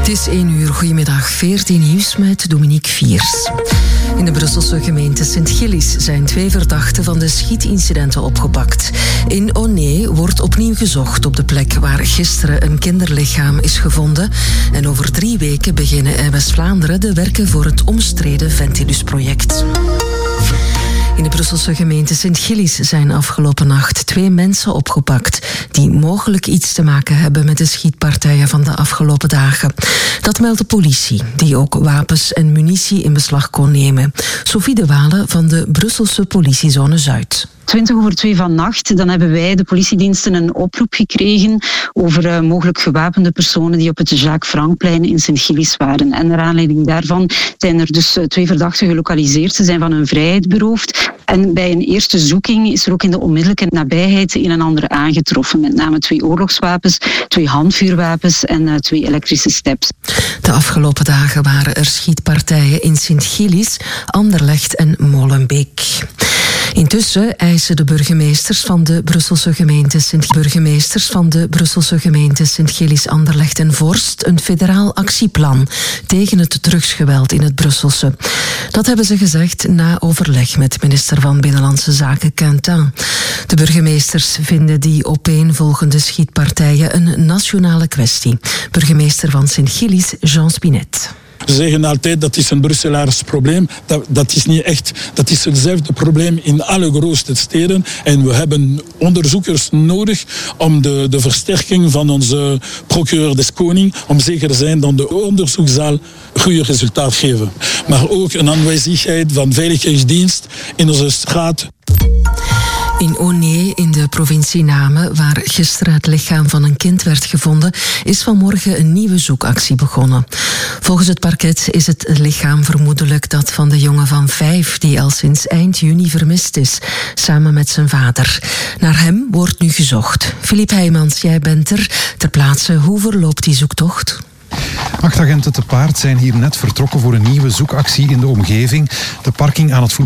Het is 1 uur. Goedemiddag. 14 nieuws met Dominique Viers. In de Brusselse gemeente Sint-Gillis zijn 2 verdachten van de schietincidenten opgepakt. In Aunay wordt opnieuw gezocht op de plek waar gisteren een kinderlichaam is gevonden. En over 3 weken beginnen in West-Vlaanderen de werken voor het omstreden Ventilus-project. In de Brusselse gemeente Sint-Gillis zijn afgelopen nacht 2 mensen opgepakt die mogelijk iets te maken hebben met de schietpartijen van de afgelopen dagen. Dat meldt de politie, die ook wapens en munitie in beslag kon nemen. Sophie de Wale van de Brusselse politiezone Zuid. 2:20 vannacht, dan hebben wij, de politiediensten, een oproep gekregen over mogelijk gewapende personen die op het Jacques Francplein in Sint-Gillis waren. En naar aanleiding daarvan zijn er dus 2 verdachten gelokaliseerd. Ze zijn van hun vrijheid beroofd. En bij een eerste zoeking is er ook in de onmiddellijke nabijheid een en ander aangetroffen. Met name 2 oorlogswapens, 2 handvuurwapens en 2 elektrische steps. De afgelopen dagen waren er schietpartijen in Sint-Gillis, Anderlecht en Molenbeek. Intussen eisen de burgemeesters van de Brusselse gemeente Sint-Gillis, Anderlecht en Vorst een federaal actieplan tegen het drugsgeweld in het Brusselse. Dat hebben ze gezegd na overleg met minister van Binnenlandse Zaken Quentin. De burgemeesters vinden die opeenvolgende schietpartijen een nationale kwestie. Burgemeester van Sint-Gillis, Jean Spinet. Ze zeggen altijd dat is een Brusselaars probleem. Dat is niet echt. Dat is hetzelfde probleem in alle grootste steden. En we hebben onderzoekers nodig om de versterking van onze procureur des Koning, om zeker te zijn dat de onderzoek zal goede resultaat geven. Maar ook een aanwezigheid van veiligheidsdienst in onze straat. In Aunay, in de provincie Namen, waar gisteren het lichaam van een kind werd gevonden, is vanmorgen een nieuwe zoekactie begonnen. Volgens het parket is het lichaam vermoedelijk dat van de jongen van 5, die al sinds eind juni vermist is, samen met zijn vader. Naar hem wordt nu gezocht. Philippe Heijmans, jij bent er ter plaatse. Hoe verloopt die zoektocht? 8 agenten te paard zijn hier net vertrokken voor een nieuwe zoekactie in de omgeving. De parking aan het